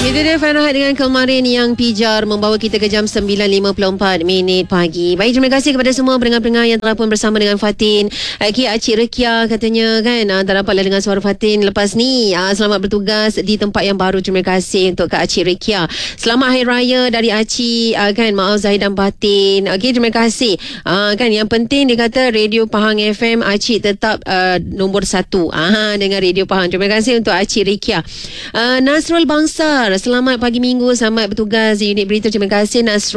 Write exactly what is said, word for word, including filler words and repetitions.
Itu dia Farhat dengan Kelmarin yang pijar membawa kita ke jam sembilan lima puluh empat minit pagi. Baik, terima kasih kepada semua pendengar-pendengar yang telah pun bersama dengan Fatin. Okey, Acik Rekia katanya kan ah, tak dapatlah dengan suara Fatin lepas ni. Ah, selamat bertugas di tempat yang baru. Terima kasih untuk Kak Acik Rekia. Selamat Hari Raya dari Acik ah, kan, maaf Zahid dan Fatin. Okey, terima kasih. Ah, kan yang penting dia kata Radio Pahang F M Acik tetap ah, nombor satu. Ah, dengan Radio Pahang. Terima kasih untuk Acik Rekia. Ah, Nasrul Bangsar, selamat pagi minggu, selamat bertugas di unit berita. Terima kasih Nasrul.